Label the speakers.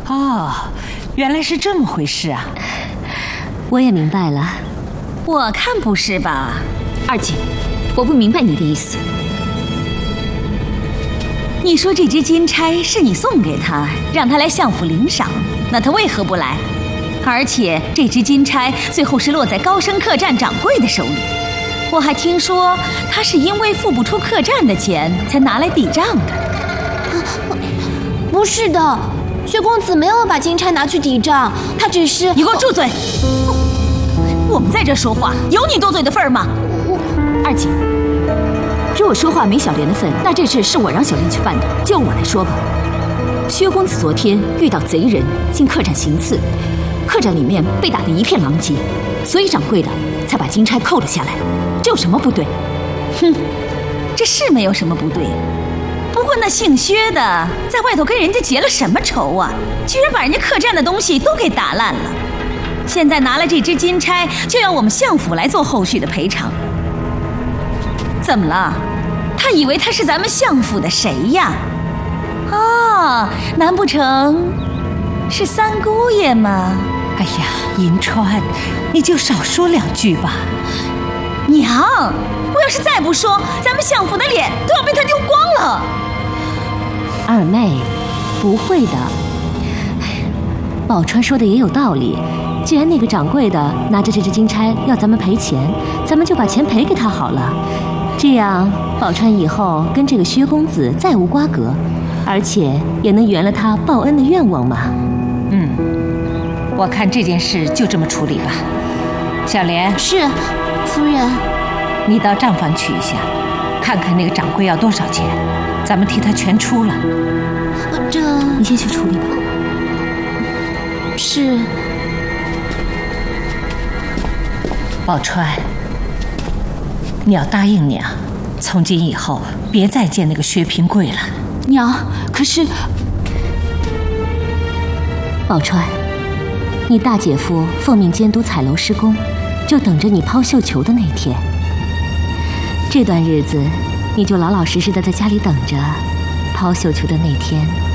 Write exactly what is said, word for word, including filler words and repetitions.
Speaker 1: 哦，原来是这么回事啊！
Speaker 2: 我也明白了。
Speaker 3: 我看不是吧？
Speaker 2: 二姐，我不明白你的意思。
Speaker 3: 你说这只金钗是你送给他，让他来相府领赏，那他为何不来？而且这只金钗最后是落在高升客栈掌柜的手里。我还听说他是因为付不出客栈的钱，才拿来抵账的。
Speaker 4: 不是的，薛公子没有把金钗拿去抵账，他只是……
Speaker 3: 你给我住嘴！我们在这说话，有你多嘴的份儿吗？
Speaker 2: 二姐，如果说话没小莲的份，那这事是我让小莲去办的，就我来说吧。薛公子昨天遇到贼人进客栈行刺，客栈里面被打得一片狼藉，所以掌柜的才把金钗扣了下来，这有什么不对？
Speaker 3: 哼，这是没有什么不对。不过那姓薛的在外头跟人家结了什么仇啊？居然把人家客栈的东西都给打烂了。现在拿了这只金钗，就要我们相府来做后续的赔偿。怎么了？他以为他是咱们相府的谁呀？啊，难不成是三姑爷吗？
Speaker 1: 哎呀，银川，你就少说两句吧。
Speaker 3: 娘，我要是再不说，咱们相府的脸都要被他丢光了。
Speaker 2: 二妹，不会的。宝钏说的也有道理，既然那个掌柜的拿着这只金钗要咱们赔钱，咱们就把钱赔给他好了。这样，宝钏以后跟这个薛公子再无瓜葛，而且也能圆了他报恩的愿望嘛。
Speaker 1: 嗯，我看这件事就这么处理吧。小莲，
Speaker 4: 是，夫人。
Speaker 1: 你到账房取一下，看看那个掌柜要多少钱，咱们替他全出了。
Speaker 4: 这，
Speaker 2: 你先去处理吧。
Speaker 4: 是。
Speaker 1: 宝钏，你要答应娘，从今以后别再见那个薛平贵了。
Speaker 4: 娘，可是……
Speaker 2: 宝钏，你大姐夫奉命监督彩楼施工，就等着你抛绣球的那天。这段日子，你就老老实实的在家里等着，抛绣球的那天